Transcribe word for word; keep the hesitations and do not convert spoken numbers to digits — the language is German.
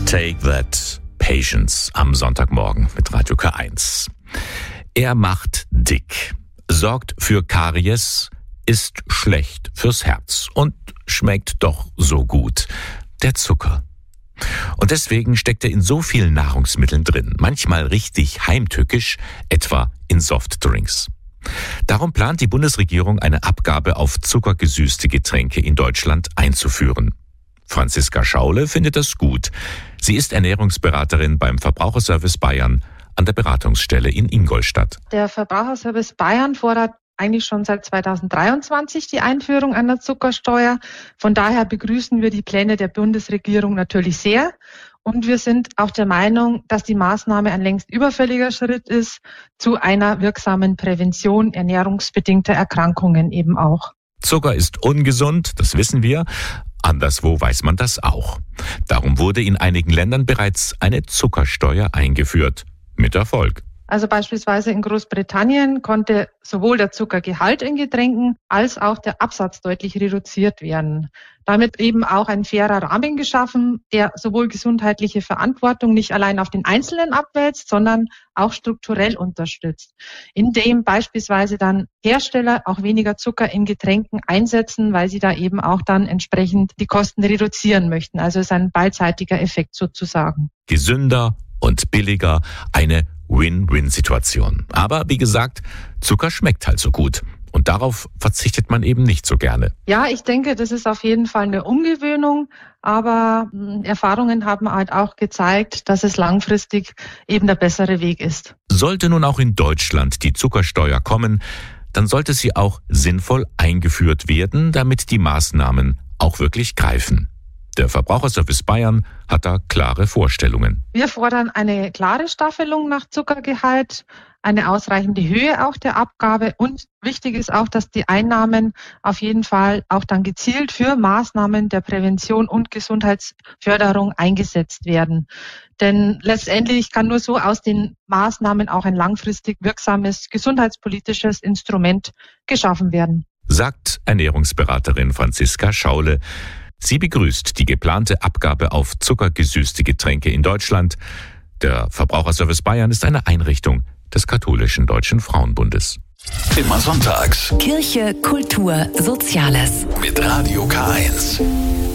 Take That, Patience am Sonntagmorgen mit Radio K eins. Er macht dick, sorgt für Karies, ist schlecht fürs Herz und schmeckt doch so gut. Der Zucker. Und deswegen steckt er in so vielen Nahrungsmitteln drin, manchmal richtig heimtückisch, etwa in Softdrinks. Darum plant die Bundesregierung, eine Abgabe auf zuckergesüßte Getränke in Deutschland einzuführen. Franziska Schaule findet das gut. Sie ist Ernährungsberaterin beim Verbraucherservice Bayern an der Beratungsstelle in Ingolstadt. Der Verbraucherservice Bayern fordert eigentlich schon seit zweitausenddreiundzwanzig die Einführung einer Zuckersteuer. Von daher begrüßen wir die Pläne der Bundesregierung natürlich sehr. Und wir sind auch der Meinung, dass die Maßnahme ein längst überfälliger Schritt ist zu einer wirksamen Prävention ernährungsbedingter Erkrankungen eben auch. Zucker ist ungesund, das wissen wir. Anderswo weiß man das auch. Darum wurde in einigen Ländern bereits eine Zuckersteuer eingeführt. Mit Erfolg. Also beispielsweise in Großbritannien konnte sowohl der Zuckergehalt in Getränken als auch der Absatz deutlich reduziert werden. Damit eben auch ein fairer Rahmen geschaffen, der sowohl gesundheitliche Verantwortung nicht allein auf den Einzelnen abwälzt, sondern auch strukturell unterstützt, indem beispielsweise dann Hersteller auch weniger Zucker in Getränken einsetzen, weil sie da eben auch dann entsprechend die Kosten reduzieren möchten. Also es ist ein beidseitiger Effekt sozusagen. Gesünder und billiger, eine Win-Win-Situation. Aber wie gesagt, Zucker schmeckt halt so gut. Und darauf verzichtet man eben nicht so gerne. Ja, ich denke, das ist auf jeden Fall eine Umgewöhnung. Aber mh, Erfahrungen haben halt auch gezeigt, dass es langfristig eben der bessere Weg ist. Sollte nun auch in Deutschland die Zuckersteuer kommen, dann sollte sie auch sinnvoll eingeführt werden, damit die Maßnahmen auch wirklich greifen. Der Verbraucherservice Bayern hat da klare Vorstellungen. Wir fordern eine klare Staffelung nach Zuckergehalt, eine ausreichende Höhe auch der Abgabe und wichtig ist auch, dass die Einnahmen auf jeden Fall auch dann gezielt für Maßnahmen der Prävention und Gesundheitsförderung eingesetzt werden. Denn letztendlich kann nur so aus den Maßnahmen auch ein langfristig wirksames gesundheitspolitisches Instrument geschaffen werden. Sagt Ernährungsberaterin Franziska Schaule. Sie begrüßt die geplante Abgabe auf zuckergesüßte Getränke in Deutschland. Der Verbraucherservice Bayern ist eine Einrichtung des Katholischen Deutschen Frauenbundes. Immer sonntags. Kirche, Kultur, Soziales. Mit Radio K eins.